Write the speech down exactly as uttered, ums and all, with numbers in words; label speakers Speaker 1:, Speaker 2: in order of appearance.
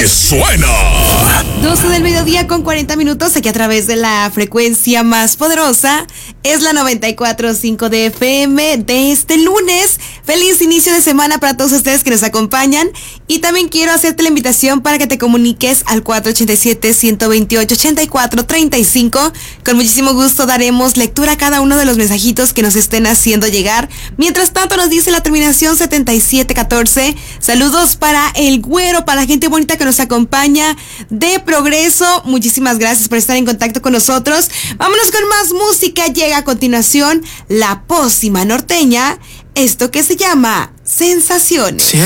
Speaker 1: suena.
Speaker 2: doce del mediodía con cuarenta minutos, aquí a través de la frecuencia más poderosa. Es la noventa y cuatro punto cinco de F M de este lunes. Feliz inicio de semana para todos ustedes que nos acompañan. Y también quiero hacerte la invitación para que te comuniques al cuatro ocho siete, uno dos ocho, ocho cuatro tres cinco. Con muchísimo gusto daremos lectura a cada uno de los mensajitos que nos estén haciendo llegar. Mientras tanto nos dice la terminación setenta y siete catorce. Saludos para el Güero, para la gente bonita que nos acompaña de Progreso. Muchísimas gracias por estar en contacto con nosotros. Vámonos con más música. Llega a continuación la Pócima Norteña, esto que se llama Sensaciones.
Speaker 1: Sí.